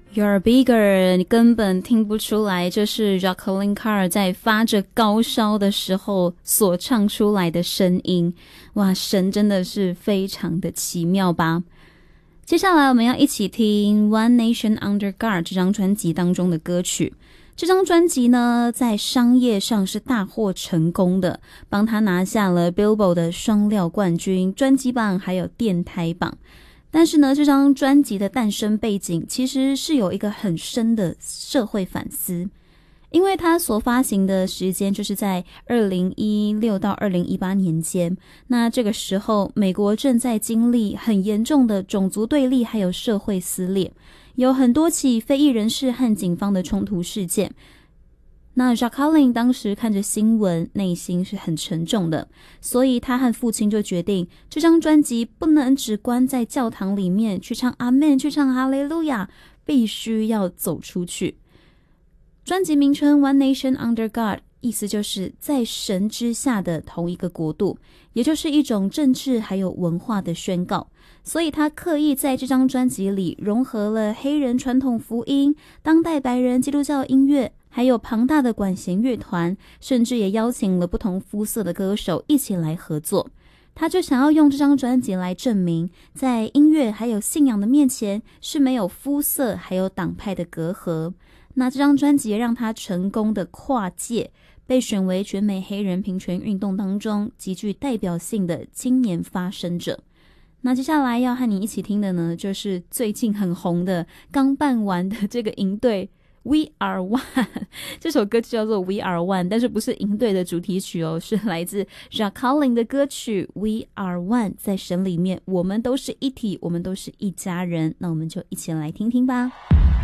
You're bigger， 你根本听不出来这是 Jacqueline Carr 在发着高烧的时候所唱出来的声音。哇，神真的是非常的奇妙吧。接下来我们要一起听 One Nation Under God 这张专辑当中的歌曲。这张专辑呢，在商业上是大获成功的，帮他拿下了 Billboard 的双料冠军、专辑榜还有电台榜。但是呢，这张专辑的诞生背景其实是有一个很深的社会反思，因为它所发行的时间就是在2016到2018年间，那这个时候美国正在经历很严重的种族对立还有社会撕裂，有很多起非裔人士和警方的冲突事件。那 Jacqueline 当时看着新闻，内心是很沉重的，所以他和父亲就决定，这张专辑不能只关在教堂里面去唱阿们，去唱哈利路亚，必须要走出去。专辑名称 One Nation Under God， 意思就是在神之下的同一个国度，也就是一种政治还有文化的宣告。所以他刻意在这张专辑里融合了黑人传统福音、当代白人基督教音乐，还有庞大的管弦乐团，甚至也邀请了不同肤色的歌手一起来合作。他就想要用这张专辑来证明，在音乐还有信仰的面前是没有肤色还有党派的隔阂。那这张专辑让他成功的跨界，被选为全美黑人平权运动当中极具代表性的青年发声者。那接下来要和你一起听的呢，就是最近很红的刚办完的这个营队 We Are One， 这首歌就叫做 We Are One， 但是不是营队的主题曲哦，是来自 Jacqueline 的歌曲 We Are One。 在神里面我们都是一体，我们都是一家人。那我们就一起来听听吧。